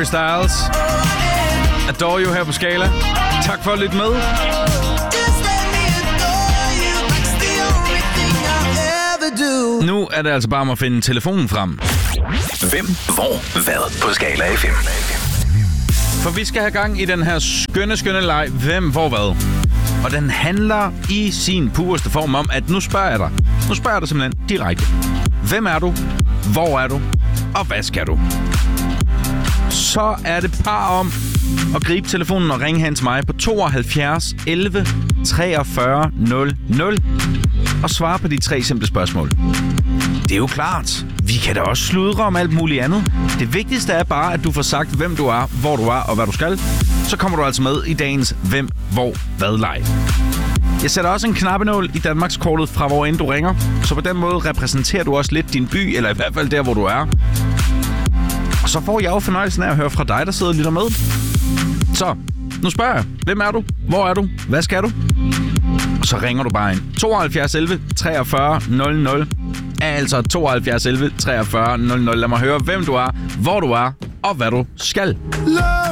Styles. Adore You her på Skala. Tak for at lytte med. Nu er det altså bare om at finde telefonen frem. Hvem, hvor, hvad på Skala FM. For vi skal have gang i den her skønne leg. Hvem, hvor, hvad. Og den handler i sin pureste form om, at nu spørger jeg dig. Nu spørger jeg dig simpelthen direkte. Hvem er du? Hvor er du? Og hvad skal du? Så er det par om at gribe telefonen og ringe hen til mig på 72 11 43 00 og svare på de 3 simple spørgsmål. Det er jo klart. Vi kan da også sludre om alt muligt andet. Det vigtigste er bare, at du får sagt, hvem du er, hvor du er og hvad du skal. Så kommer du altså med i dagens Hvem, Hvor, Hvad-leg. Jeg sætter også en knappenål i Danmarkskortet fra hvor end du ringer. Så på den måde repræsenterer du også lidt din by, eller i hvert fald der, hvor du er. Og så får jeg jo fornøjelsen af at høre fra dig, der sidder og lytter med. Så, nu spørger jeg. Hvem er du? Hvor er du? Hvad skal du? Og så ringer du bare ind. 72 11 43 00. Altså 72 11 43 00. Lad mig høre, hvem du er, hvor du er og hvad du skal.